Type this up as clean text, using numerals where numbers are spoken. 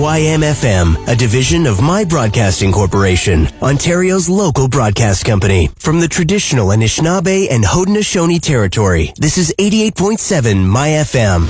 YMFM, a division of My Broadcasting Corporation, Ontario's local broadcast company. From the traditional Anishinaabe and Haudenosaunee territory, this is 88.7 My FM.